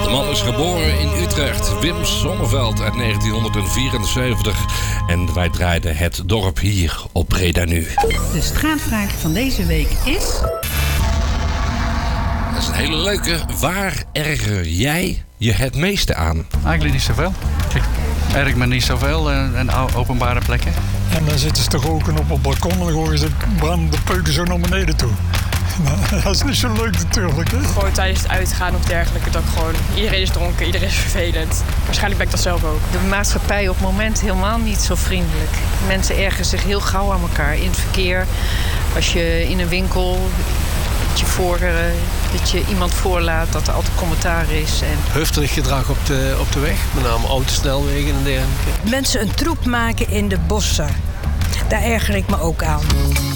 De man is geboren in Utrecht. Wim Sonneveld uit 1974. En wij draaiden het dorp hier op Breda Nu. De straatvraag van deze week is... Dat is een hele leuke. Waar erger jij je het meeste aan? Eigenlijk niet zoveel. Ik erg me niet zoveel in openbare plekken. En dan zitten ze te roken op het balkon en dan gooien ze brandende peuken zo naar beneden toe. Nou, dat is niet zo leuk natuurlijk. Hè? Gewoon tijdens het uitgaan of dergelijke. Dat gewoon iedereen is dronken, iedereen is vervelend. Waarschijnlijk ben ik dat zelf ook. De maatschappij op het moment helemaal niet zo vriendelijk. Mensen ergeren zich heel gauw aan elkaar. In het verkeer, als je in een winkel... dat je iemand voorlaat, dat er altijd commentaar is. Heftig gedrag op de weg, met name autosnelwegen en dergelijke. Mensen een troep maken in de bossen, daar erger ik me ook aan.